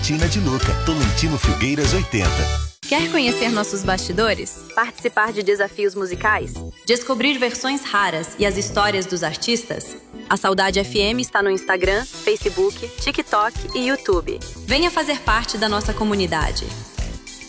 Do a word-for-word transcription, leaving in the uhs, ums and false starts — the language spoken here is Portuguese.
Tina de Luca, Tolentino Filgueiras oitenta. Quer conhecer nossos bastidores? Participar de desafios musicais? Descobrir versões raras e as histórias dos artistas? A Saudade F M está no Instagram, Facebook, TikTok e YouTube. Venha fazer parte da nossa comunidade.